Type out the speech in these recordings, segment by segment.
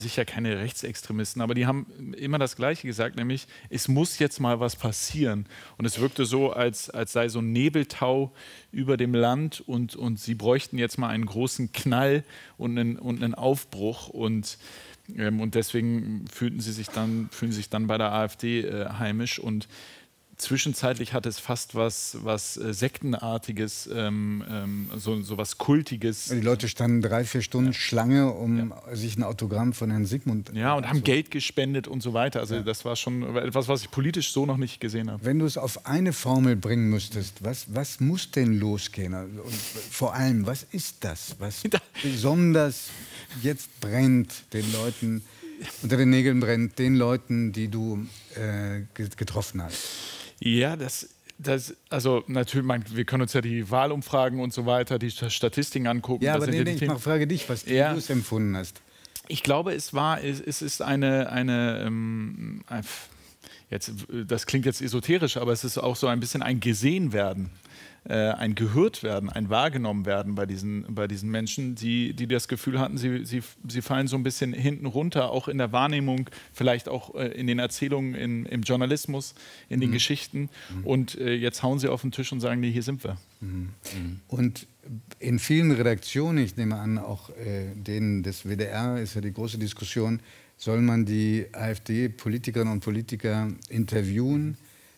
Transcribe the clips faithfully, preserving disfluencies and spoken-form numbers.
sicher keine Rechtsextremisten, aber die haben immer das Gleiche gesagt, nämlich es muss jetzt mal was passieren. Und es wirkte so, als, als sei so ein Nebeltau über dem Land und, und sie bräuchten jetzt mal einen großen Knall und einen, und einen Aufbruch. Und, ähm, und deswegen fühlten sie sich dann, fühlen sich dann bei der AfD äh, heimisch. Und zwischenzeitlich hat es fast was, was äh, Sektenartiges, ähm, ähm, so, so was Kultiges. Die Leute standen drei, vier Stunden ja. Schlange, um ja. sich ein Autogramm von Herrn Sigmund... Ja, und also. haben Geld gespendet und so weiter. Also ja. das war schon etwas, was ich politisch so noch nicht gesehen habe. Wenn du es auf eine Formel bringen müsstest, was, was muss denn losgehen? Und vor allem, was ist das, was besonders jetzt brennt, den Leuten, unter den Nägeln brennt, den Leuten, die du äh, getroffen hast? Ja, das, das, also natürlich, man, wir können uns ja die Wahlumfragen und so weiter, die Statistiken angucken. Ja, das aber sind nee, ja nee, ich mach, frage dich, was ja. du es empfunden hast. Ich glaube, es war, es, es ist eine, eine ähm, jetzt, das klingt jetzt esoterisch, aber es ist auch so ein bisschen ein Gesehenwerden. Äh, ein gehört werden, ein wahrgenommen werden bei diesen, bei diesen Menschen, die, die das Gefühl hatten, sie, sie, sie fallen so ein bisschen hinten runter, auch in der Wahrnehmung, vielleicht auch äh, in den Erzählungen, in, im Journalismus, in den mhm. Geschichten. Mhm. Und äh, jetzt hauen sie auf den Tisch und sagen, nee, hier sind wir. Mhm. Mhm. Und in vielen Redaktionen, ich nehme an, auch äh, denen des W D R, ist ja die große Diskussion, soll man die AfD-Politikerinnen und Politiker interviewen?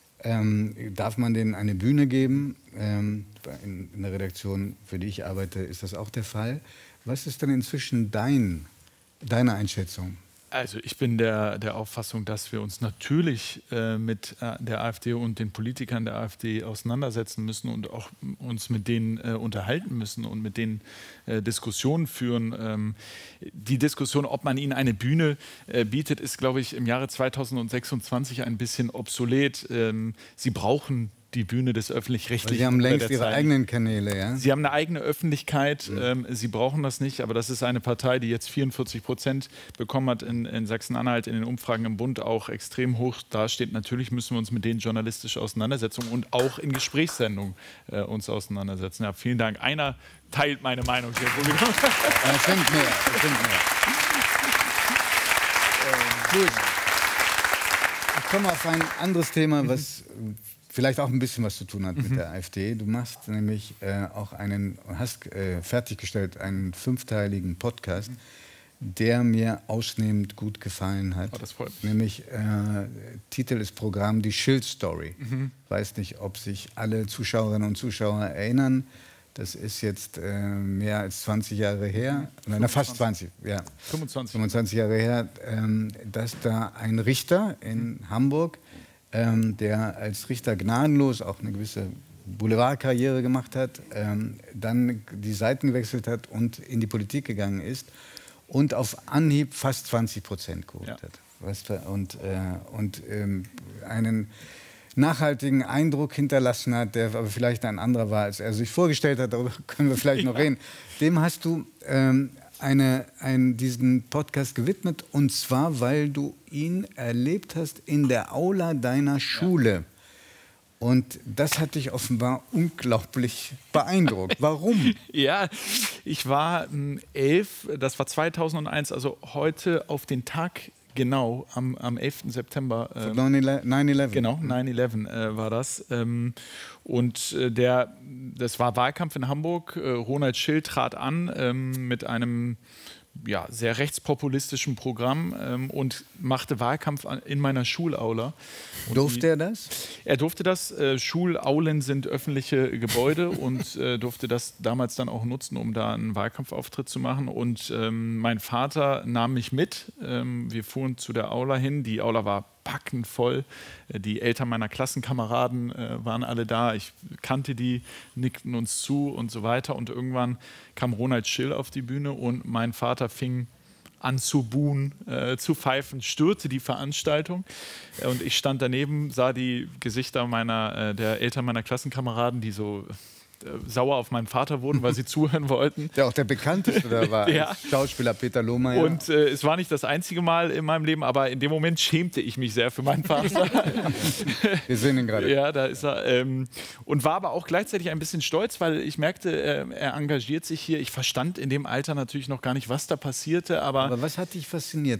Ähm, darf man denen eine Bühne geben? Ähm, in, in der Redaktion, für die ich arbeite, ist das auch der Fall. Was ist denn inzwischen dein, deine Einschätzung? Also ich bin der, der Auffassung, dass wir uns natürlich äh, mit äh, der AfD und den Politikern der AfD auseinandersetzen müssen und auch uns mit denen äh, unterhalten müssen und mit denen äh, Diskussionen führen. Ähm, die Diskussion, ob man ihnen eine Bühne äh, bietet, ist, glaube ich, im Jahre zweitausendsechsundzwanzig ein bisschen obsolet. Ähm, sie brauchen die Bühne des Öffentlich-Rechtlichen. Sie haben längst ihre eigenen Kanäle, ja? Sie haben eine eigene Öffentlichkeit, mhm. ähm, Sie brauchen das nicht, aber das ist eine Partei, die jetzt vierundvierzig Prozent bekommen hat in, in Sachsen-Anhalt, in den Umfragen im Bund auch extrem hoch dasteht. Natürlich müssen wir uns mit denen journalistisch auseinandersetzen und auch in Gesprächssendungen äh, uns auseinandersetzen. Ja, vielen Dank. Einer teilt meine Meinung hier. Ja, es sind mehr, es sind mehr. ähm, gut. Ich komme auf ein anderes Thema, was vielleicht auch ein bisschen was zu tun hat mit mhm. der AfD. Du machst nämlich äh, auch einen, hast äh, fertiggestellt einen fünfteiligen Podcast, mhm. der mir ausnehmend gut gefallen hat. Oh, das freut mich. Nämlich, äh, Titel des Programms, die Schild-Story. Mhm. Ich weiß nicht, ob sich alle Zuschauerinnen und Zuschauer erinnern. Das ist jetzt äh, mehr als zwanzig Jahre her, mhm. na, fast zwanzig, ja. fünfundzwanzig. fünfundzwanzig Jahre her, ähm, dass da ein Richter in mhm. Hamburg, Ähm, der als Richter gnadenlos auch eine gewisse Boulevardkarriere gemacht hat, ähm, dann die Seiten gewechselt hat und in die Politik gegangen ist und auf Anhieb fast zwanzig Prozent geholt ja. hat. Weißt du, und äh, und ähm, einen nachhaltigen Eindruck hinterlassen hat, der aber vielleicht ein anderer war, als er sich vorgestellt hat. Darüber können wir vielleicht ja. noch reden. Dem hast du ähm, Eine, ein, diesen Podcast gewidmet, und zwar, weil du ihn erlebt hast in der Aula deiner Schule. Ja. Und das hat dich offenbar unglaublich beeindruckt. Warum? Ja, ich war ähm, elf, das war zweitausendeins, also heute auf den Tag genau, am, am elften September. Äh, neun elf. Genau, neun elf äh, war das. Ähm, und äh, der, das war Wahlkampf in Hamburg. Äh, Ronald Schill trat an ähm, mit einem ja, sehr rechtspopulistischen Programm ähm, und machte Wahlkampf an, in meiner Schulaula. Und durfte die, er das? Er durfte das. Äh, Schulaulen sind öffentliche Gebäude und äh, durfte das damals dann auch nutzen, um da einen Wahlkampfauftritt zu machen. Und ähm, mein Vater nahm mich mit. Ähm, wir fuhren zu der Aula hin. Die Aula war packend voll. Die Eltern meiner Klassenkameraden äh, waren alle da. Ich kannte die, nickten uns zu und so weiter. Und irgendwann kam Ronald Schill auf die Bühne und mein Vater fing an zu buhen, äh, zu pfeifen, störte die Veranstaltung. Äh, und ich stand daneben, sah die Gesichter meiner, äh, der Eltern meiner Klassenkameraden, die so sauer auf meinen Vater wurden, weil sie zuhören wollten. Der auch der bekannteste da war, ja. Schauspieler Peter Lohmeier. Und äh, es war nicht das einzige Mal in meinem Leben, aber in dem Moment schämte ich mich sehr für meinen Vater. Wir sehen ihn gerade. Ja, da ist er. Ähm, und war aber auch gleichzeitig ein bisschen stolz, weil ich merkte, äh, er engagiert sich hier. Ich verstand in dem Alter natürlich noch gar nicht, was da passierte. Aber, aber was hat dich fasziniert?